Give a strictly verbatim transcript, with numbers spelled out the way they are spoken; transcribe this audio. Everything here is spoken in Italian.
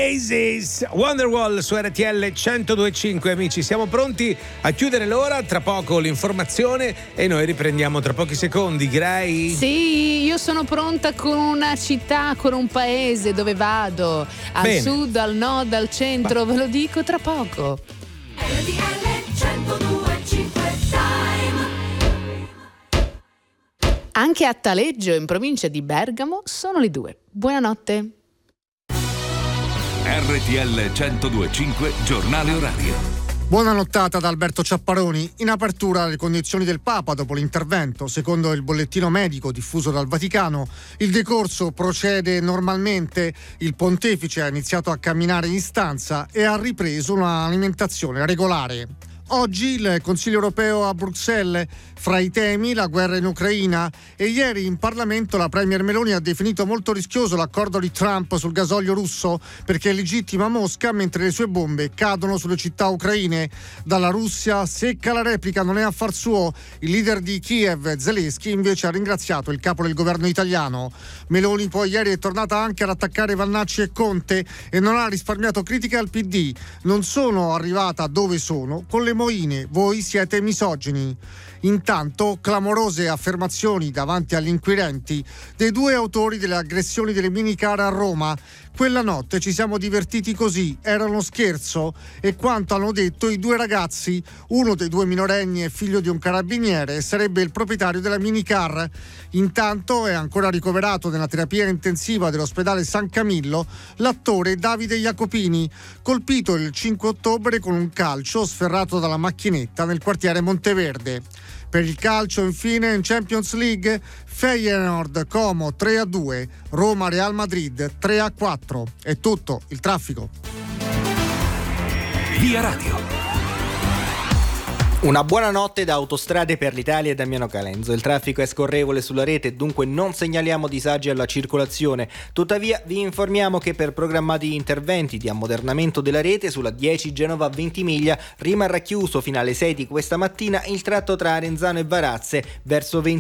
Oasis, Wonderwall su R T L centodue e cinque. Amici, siamo pronti a chiudere l'ora, tra poco l'informazione e noi riprendiamo tra pochi secondi. Gray? Sì, io sono pronta con una città, con un paese dove vado, al Bene. sud, al nord, al centro, Ma... ve lo dico tra poco. R T L centodue e cinque Time. Anche a Taleggio, in provincia di Bergamo, sono le due. Buonanotte. R T L centodue e cinque, giornale orario. Buona nottata da Alberto Ciapparoni. In apertura le condizioni del Papa dopo l'intervento. Secondo il bollettino medico diffuso dal Vaticano, il decorso procede normalmente, il pontefice ha iniziato a camminare in stanza e ha ripreso un'alimentazione regolare. Oggi il Consiglio europeo a Bruxelles, fra i temi la guerra in Ucraina, e ieri in Parlamento la Premier Meloni ha definito molto rischioso l'accordo di Trump sul gasolio russo perché legittima Mosca mentre le sue bombe cadono sulle città ucraine. Dalla Russia secca la replica, non è affar suo. Il leader di Kiev, Zelensky, invece ha ringraziato il capo del governo italiano. Meloni poi ieri è tornata anche ad attaccare Vannacci e Conte e non ha risparmiato critiche al P D. Non sono arrivata dove sono con le moine, voi siete misogini. Intanto, clamorose affermazioni davanti agli inquirenti dei due autori delle aggressioni delle minicar a Roma. Quella notte ci siamo divertiti così, era uno scherzo, e quanto hanno detto i due ragazzi, uno dei due minorenni è figlio di un carabiniere e sarebbe il proprietario della minicar. Intanto è ancora ricoverato nella terapia intensiva dell'ospedale San Camillo l'attore Davide Jacopini, colpito il cinque ottobre con un calcio sferrato dalla macchinetta nel quartiere Monteverde. Per il calcio, infine, in Champions League, Feyenoord Como tre a due, Roma Real Madrid tre a quattro. È tutto, il traffico. Via Radio. Una buona notte da Autostrade per l'Italia e Damiano Calenzo. Il traffico è scorrevole sulla rete e dunque non segnaliamo disagi alla circolazione. Tuttavia vi informiamo che per programmati interventi di ammodernamento della rete sulla dieci Genova Ventimiglia rimarrà chiuso fino alle sei di questa mattina il tratto tra Arenzano e Varazze verso Ventimiglia